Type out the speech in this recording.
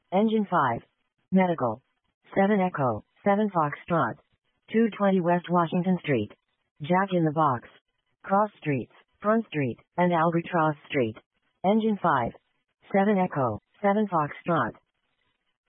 Engine 5. Medical. 7 Echo, 7 Foxtrot. 220 West Washington Street. Jack in the Box. Cross Streets, Front Street, and Albatross Street. Engine 5. 7 Echo, 7 Foxtrot.